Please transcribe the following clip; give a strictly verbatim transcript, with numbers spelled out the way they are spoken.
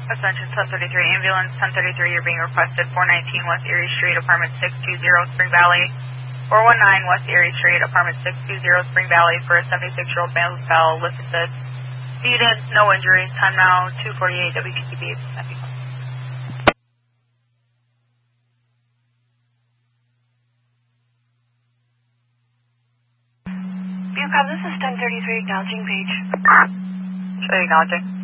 Ascension ten thirty-three, ambulance ten thirty-three, you're being requested four nineteen West Erie Street, apartment six two zero, Spring Valley. four one nine West Erie Street, apartment six two zero, Spring Valley, for a seventy-six-year-old male who fell, lift assist. Students, no injuries, time now, two forty-eight W Q T B. Bucom, this is ten thirty-three, acknowledging page. Sure, acknowledging.